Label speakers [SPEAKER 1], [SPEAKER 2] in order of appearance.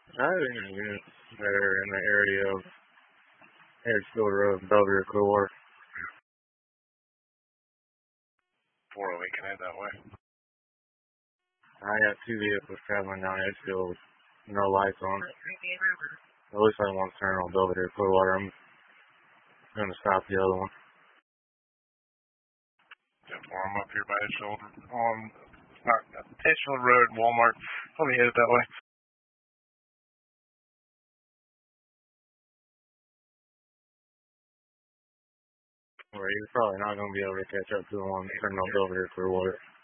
[SPEAKER 1] I think units that are in the area of Edgefield Road, Belvedere, Clearwater.
[SPEAKER 2] 408 can head that way.
[SPEAKER 1] I got two vehicles traveling down Edgefield with no lights on. It looks like one's turning on Belvedere, Clearwater. I'm going to stop the other one.
[SPEAKER 2] Yeah, I'm up here by Edgefield on Edgefield Road, Walmart. Let me head it that way.
[SPEAKER 1] Well, you're probably not going to be able to catch up to the one turning on Belvedere, Clearwater.